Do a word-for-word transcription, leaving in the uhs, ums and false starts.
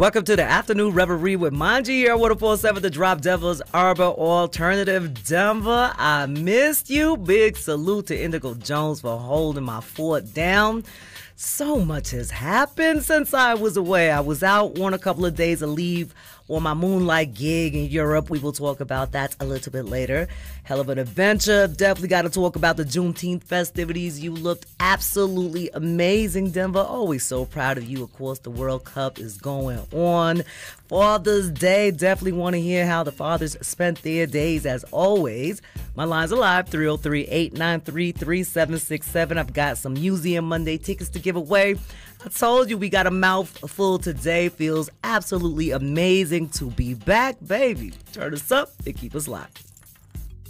Welcome to the Afternoon Reverie with Manji here, one oh four point seven The Drop, Denver's Urban Alternative. Denver, I missed you. Big salute to Indigo Jones for holding my fort down. So much has happened since I was away. I was out on a couple of days of leave on my Moonlight gig in Europe. We will talk about that a little bit later. Hell of an adventure. Definitely got to talk about the Juneteenth festivities. You looked absolutely amazing, Denver. Always so proud of you. Of course, the World Cup is going on. Father's Day. Definitely want to hear how the fathers spent their days as always. My lines are live, three oh three, eight nine three, three seven six seven. I've got some Museum Monday tickets to give away. I told you we got a mouthful today. Feels absolutely amazing to be back, baby. Turn us up and keep us locked.